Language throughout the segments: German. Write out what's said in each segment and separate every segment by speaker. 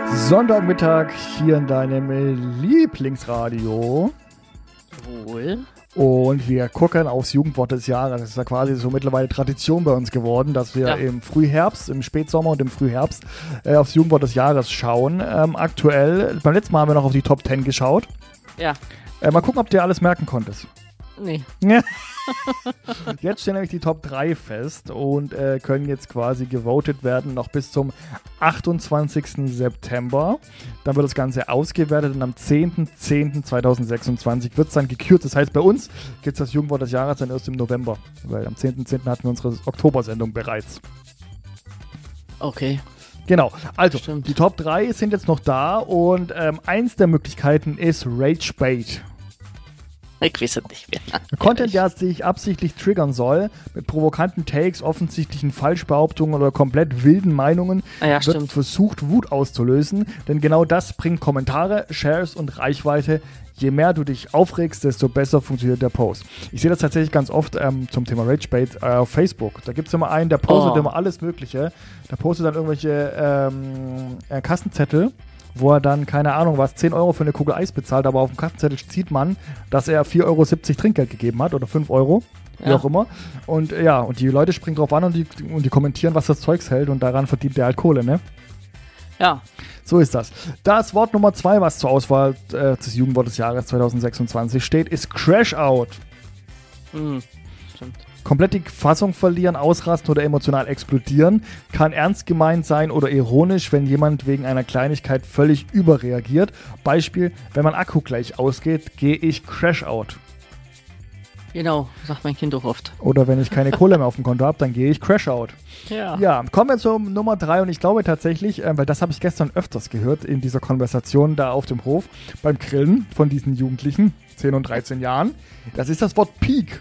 Speaker 1: Sonntagmittag hier in deinem Lieblingsradio.
Speaker 2: Wohl.
Speaker 1: Und wir gucken aufs Jugendwort des Jahres. Das ist ja quasi so mittlerweile Tradition bei uns geworden, dass wir im Frühherbst, im Spätsommer und im Frühherbst aufs Jugendwort des Jahres schauen. Aktuell, beim letzten Mal haben wir noch auf die Top 10 geschaut.
Speaker 2: Ja.
Speaker 1: Mal gucken, ob du dir alles merken konntest.
Speaker 2: Nee.
Speaker 1: Jetzt stehen nämlich die Top 3 fest und können jetzt quasi gewotet werden noch bis zum 28. September. Dann wird das Ganze ausgewertet und am 10.10.2026 wird es dann gekürt. Das heißt, bei uns gibt es das Jugendwort des Jahres dann erst im November, weil am 10.10. hatten wir unsere Oktobersendung bereits.
Speaker 2: Okay.
Speaker 1: Genau, also
Speaker 2: Stimmt.
Speaker 1: Die Top 3 sind jetzt noch da und eins der Möglichkeiten ist Rage Bait.
Speaker 2: Ich weiß es nicht mehr.
Speaker 1: Content, der sich absichtlich triggern soll, mit provokanten Takes, offensichtlichen Falschbehauptungen oder komplett wilden Meinungen, wird versucht, Wut auszulösen. Denn genau das bringt Kommentare, Shares und Reichweite. Je mehr du dich aufregst, desto besser funktioniert der Post. Ich sehe das tatsächlich ganz oft zum Thema Ragebait auf Facebook. Da gibt es immer einen, der postet immer alles Mögliche. Der postet dann irgendwelche Kassenzettel, wo er dann, keine Ahnung was, 10 Euro für eine Kugel Eis bezahlt, aber auf dem Kassenzettel sieht man, dass er 4,70 Euro Trinkgeld gegeben hat oder 5 Euro, wie auch immer. Und und die Leute springen drauf an und die kommentieren, was das Zeugs hält und daran verdient der halt Kohle, ne?
Speaker 2: Ja.
Speaker 1: So ist das. Das Wort Nummer 2, was zur Auswahl des Jugendwort des Jahres 2026 steht, ist Crash Out.
Speaker 2: Stimmt.
Speaker 1: Komplett die Fassung verlieren, ausrasten oder emotional explodieren. Kann ernst gemeint sein oder ironisch, wenn jemand wegen einer Kleinigkeit völlig überreagiert. Beispiel, wenn mein Akku gleich ausgeht, gehe ich Crash Out.
Speaker 2: Genau, sagt mein Kind auch oft.
Speaker 1: Oder wenn ich keine Kohle mehr auf dem Konto habe, dann gehe ich Crash Out.
Speaker 2: Ja.
Speaker 1: Kommen wir zur Nummer 3 und ich glaube tatsächlich, weil das habe ich gestern öfters gehört in dieser Konversation da auf dem Hof beim Grillen von diesen Jugendlichen, 10 und 13 Jahren, das ist das Wort Peak.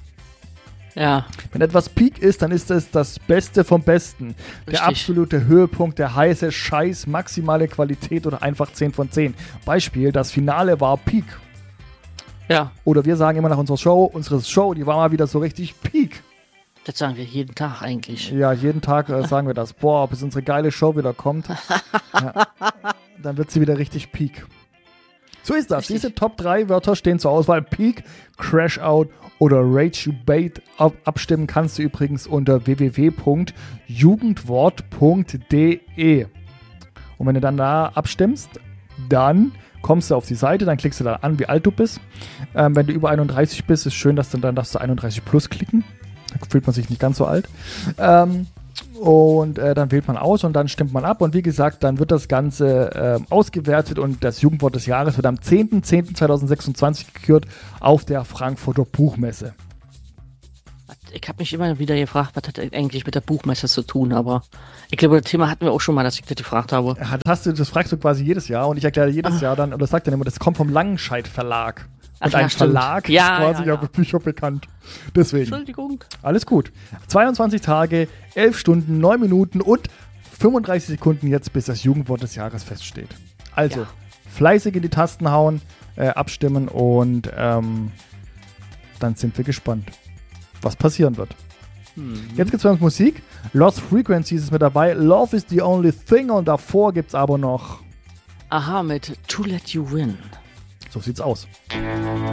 Speaker 2: Ja.
Speaker 1: Wenn etwas Peak ist, dann ist es das Beste vom Besten.
Speaker 2: Richtig.
Speaker 1: Der absolute Höhepunkt, der heiße Scheiß, maximale Qualität oder einfach 10 von 10. Beispiel, das Finale war Peak.
Speaker 2: Ja.
Speaker 1: Oder wir sagen immer nach unserer Show, die war mal wieder so richtig Peak.
Speaker 2: Das sagen wir jeden Tag eigentlich.
Speaker 1: Ja, jeden Tag sagen wir das. Boah, bis unsere geile Show wieder kommt, dann wird sie wieder richtig Peak. So ist das. Diese Top 3 Wörter stehen zur Auswahl. Peak, Crash Out oder Rage Bait. Abstimmen kannst du übrigens unter www.jugendwort.de. Und wenn du dann da abstimmst, dann kommst du auf die Seite, dann klickst du da an, wie alt du bist. Wenn du über 31 bist, ist schön, dass dann darfst du 31 plus klicken. Da fühlt man sich nicht ganz so alt. Und dann wählt man aus und dann stimmt man ab. Und wie gesagt, dann wird das Ganze ausgewertet und das Jugendwort des Jahres wird am 10.10.2026 gekürt auf der Frankfurter Buchmesse.
Speaker 2: Ich habe mich immer wieder gefragt, was hat eigentlich mit der Buchmesse zu tun, aber ich glaube, das Thema hatten wir auch schon mal, dass ich das gefragt habe.
Speaker 1: Das fragst du quasi jedes Jahr und ich erkläre jedes Jahr dann, oder sag dann immer, das kommt vom Langenscheidt Verlag. Und ein Verlag ist quasi auf Bücher bekannt. Deswegen.
Speaker 2: Entschuldigung.
Speaker 1: Alles gut. 22 Tage, 11 Stunden, 9 Minuten und 35 Sekunden jetzt, bis das Jugendwort des Jahres feststeht. Also, fleißig in die Tasten hauen, abstimmen und dann sind wir gespannt, was passieren wird. Jetzt gibt's bei uns Musik. Lost Frequencies ist mit dabei. Love is the only thing und davor gibt's aber noch
Speaker 2: Aha mit To Let You Win.
Speaker 1: So sieht's aus.